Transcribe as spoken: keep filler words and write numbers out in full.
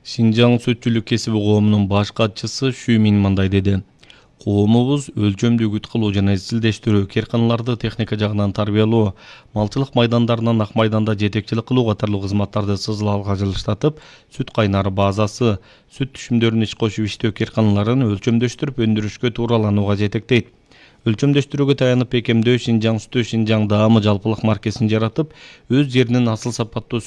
Шинжаң сөтчүлүк кесиби коомунун баш катчысы Шүү Мин мындай деди. Коомубуз өлчөмдүү күт кылуу жана изилдештирүү, керканаларды техника жагынан тарбиялоо, малчылык майдандарынан ак майданда жетекчилик кылуу катарлуу кызматтарды сызылалга жылыштатып, сүт кайнары базасы, сүт түшүмдөрүн ич кошуп иштөө керканаларын өлчөмдөштүрүп өндүрүшкө туураланууга жетектейт. Өлчөмдөштүрүүгө таянып бекемдөө Шинжаң сүтү Шинжаң даамы жалпылык маркесин жаратып, өз жеринин асыл сапаттуу